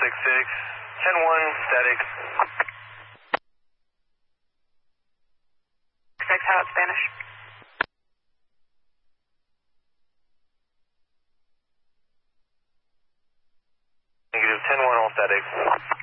166, 10-1, static. 6, how it's Spanish? Negative 10-1, all static.